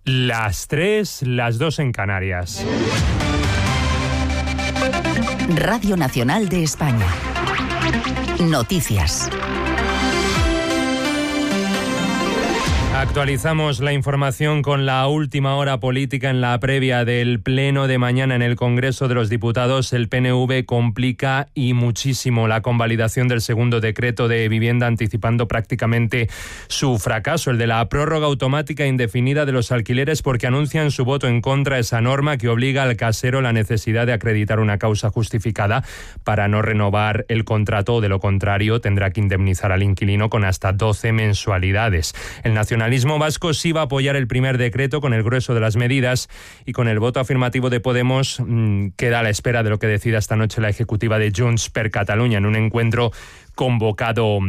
Las 3, las 2 en Canarias. Radio Nacional de España. Noticias. Actualizamos la información con la última hora política. En la previa del pleno de mañana en el Congreso de los Diputados, el PNV complica y muchísimo la convalidación del segundo decreto de vivienda, anticipando prácticamente su fracaso, el de la prórroga automática indefinida de los alquileres, porque anuncian su voto en contra de esa norma que obliga al casero la necesidad de acreditar una causa justificada para no renovar el contrato, o de lo contrario tendrá que indemnizar al inquilino con hasta 12 mensualidades. El nacionalismo vasco sí va a apoyar el primer decreto con el grueso de las medidas, y con el voto afirmativo de Podemos queda a la espera de lo que decida esta noche la ejecutiva de Junts per Catalunya en un encuentro convocado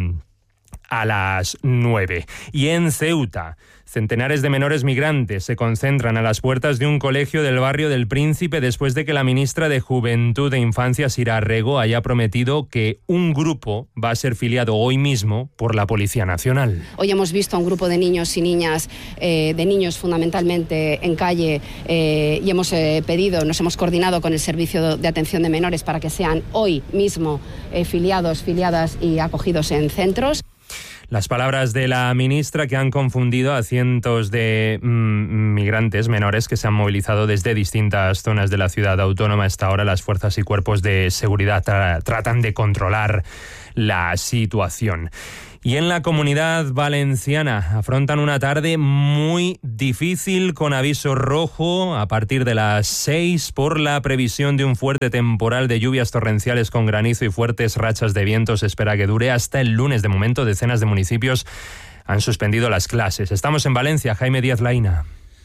a las 9. Y en Ceuta, centenares de menores migrantes se concentran a las puertas de un colegio del barrio del Príncipe después de que la ministra de Juventud e Infancia, Sira Rego, haya prometido que un grupo va a ser filiado hoy mismo por la Policía Nacional. Hoy hemos visto a un grupo de niños y niñas, de niños fundamentalmente en calle, y hemos nos hemos coordinado con el Servicio de Atención de Menores para que sean hoy mismo filiadas y acogidos en centros. Las palabras de la ministra, que han confundido a cientos de migrantes menores que se han movilizado desde distintas zonas de la ciudad autónoma. Hasta ahora las fuerzas y cuerpos de seguridad tratan de controlar la situación. Y en la Comunidad Valenciana afrontan una tarde muy difícil, con aviso rojo a partir de las 6 por la previsión de un fuerte temporal de lluvias torrenciales con granizo y fuertes rachas de viento. Se espera que dure hasta el lunes. De momento, decenas de municipios han suspendido las clases. Estamos en Valencia. Jaime Díaz Laína.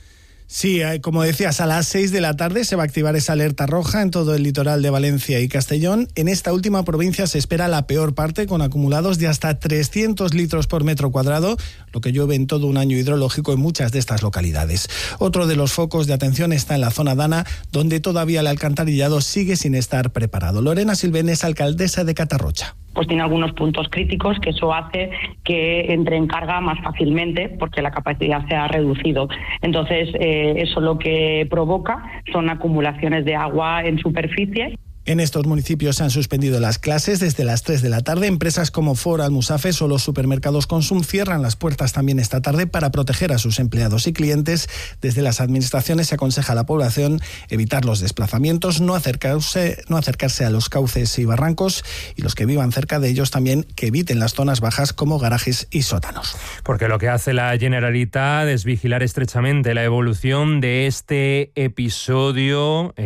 Sí, como decías, a las 6 de la tarde se va a activar esa alerta roja en todo el litoral de Valencia y Castellón. En esta última provincia se espera la peor parte, con acumulados de hasta 300 litros por metro cuadrado, lo que llueve en todo un año hidrológico en muchas de estas localidades. Otro de los focos de atención está en la zona Dana, donde todavía el alcantarillado sigue sin estar preparado. Lorena Silvén es alcaldesa de Catarrocha. Pues tiene algunos puntos críticos, que eso hace que entre en carga más fácilmente porque la capacidad se ha reducido. Entonces, eso lo que provoca son acumulaciones de agua en superficie. En estos municipios se han suspendido las clases desde las 3 de la tarde. Empresas como Ford, Almusafes o los supermercados Consum cierran las puertas también esta tarde para proteger a sus empleados y clientes. Desde las administraciones se aconseja a la población evitar los desplazamientos, no acercarse a los cauces y barrancos, y los que vivan cerca de ellos también que eviten las zonas bajas como garajes y sótanos. Porque lo que hace la Generalitat es vigilar estrechamente la evolución de este episodio.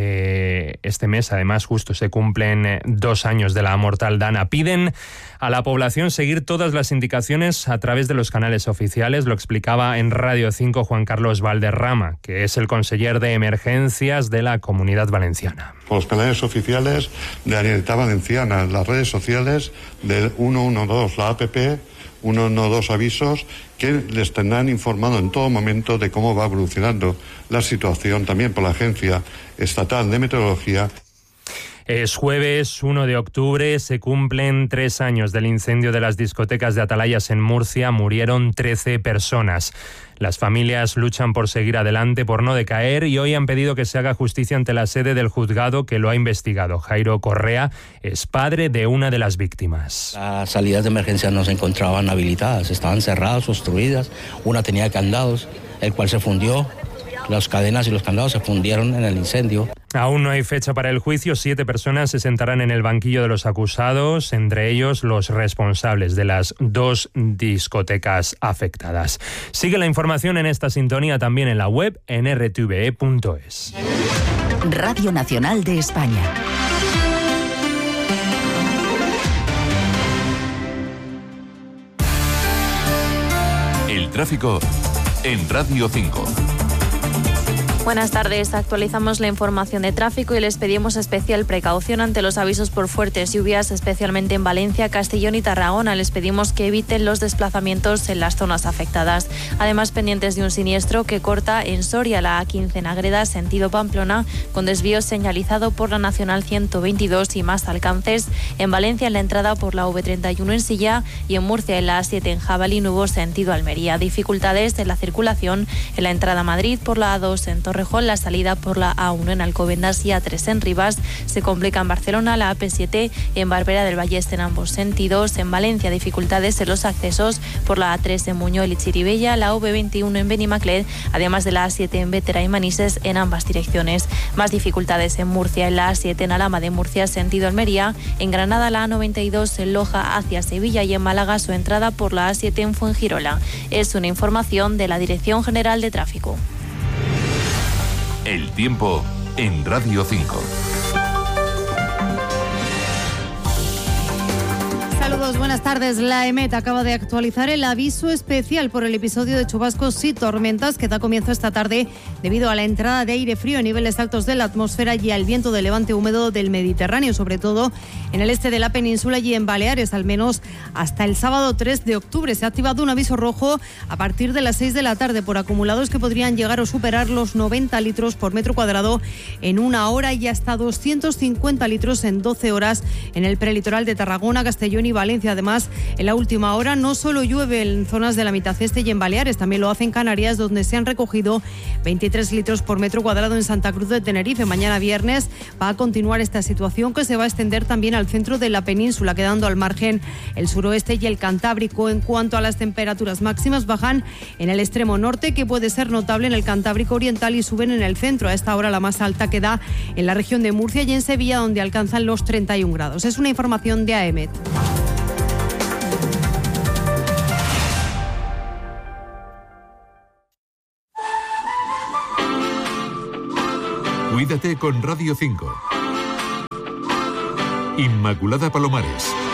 Este mes, además, justo se cumplen 2 años de la mortal Dana. Piden a la población seguir todas las indicaciones a través de los canales oficiales. Lo explicaba en Radio 5 Juan Carlos Valderrama, que es el conseller de emergencias de la Comunidad Valenciana. Por los canales oficiales de la Generalitat Valenciana, las redes sociales del 112, la APP 112 avisos, que les tendrán informado en todo momento de cómo va evolucionando la situación, también por la Agencia Estatal de Meteorología. Es jueves 1 de octubre, se cumplen 3 años del incendio de las discotecas de Atalayas en Murcia. Murieron 13 personas. Las familias luchan por seguir adelante, por no decaer, y hoy han pedido que se haga justicia ante la sede del juzgado que lo ha investigado. Jairo Correa es padre de una de las víctimas. Las salidas de emergencia no se encontraban habilitadas, estaban cerradas, obstruidas. Una tenía candados, el cual se fundió. Las cadenas y los candados se fundieron en el incendio. Aún no hay fecha para el juicio. 7 personas se sentarán en el banquillo de los acusados, entre ellos los responsables de las 2 discotecas afectadas. Sigue la información en esta sintonía también en la web en rtve.es. Radio Nacional de España. El tráfico en Radio 5. Buenas tardes. Actualizamos la información de tráfico y les pedimos especial precaución ante los avisos por fuertes lluvias, especialmente en Valencia, Castellón y Tarragona. Les pedimos que eviten los desplazamientos en las zonas afectadas. Además, pendientes de un siniestro que corta en Soria la A15 en Agreda, sentido Pamplona, con desvío señalizado por la Nacional 122 y más alcances. En Valencia, en la entrada por la V31 en Silla, y en Murcia, en la A7 en Jabalí, Nuevo, sentido Almería. Dificultades en la circulación en la entrada a Madrid por la A2 en Torrejón, la salida por la A1 en Alcobendas y A3 en Rivas. Se complica en Barcelona, la AP7 en Barberá del Vallès en ambos sentidos. En Valencia, dificultades en los accesos por la A3 en Buñol y Chirivella, la V21 en Benimaclet, además de la A7 en Bétera y Manises en ambas direcciones. Más dificultades en Murcia, en la A7 en Alhama de Murcia, sentido Almería. En Granada, la A92 en Loja hacia Sevilla, y en Málaga su entrada por la A7 en Fuengirola. Es una información de la Dirección General de Tráfico. El tiempo en Radio 5. Saludos, buenas tardes. La EMET acaba de actualizar el aviso especial por el episodio de chubascos y tormentas que da comienzo esta tarde debido a la entrada de aire frío en niveles altos de la atmósfera y al viento de levante húmedo del Mediterráneo, sobre todo en el este de la península y en Baleares, al menos hasta el sábado 3 de octubre. Se ha activado un aviso rojo a partir de las 6 de la tarde por acumulados que podrían llegar o superar los 90 litros por metro cuadrado en una hora y hasta 250 litros en 12 horas en el prelitoral de Tarragona, Castellón y Valencia. Además, en la última hora no solo llueve en zonas de la mitad este y en Baleares, también lo hace en Canarias, donde se han recogido 23 litros por metro cuadrado en Santa Cruz de Tenerife. Mañana viernes va a continuar esta situación, que se va a extender también al centro de la península, quedando al margen el suroeste y el Cantábrico. En cuanto a las temperaturas máximas, bajan en el extremo norte, que puede ser notable en el Cantábrico oriental, y suben en el centro. A esta hora la más alta queda en la región de Murcia y en Sevilla, donde alcanzan los 31 grados. Es una información de AEMET. Cuídate con Radio 5. Inmaculada Palomares.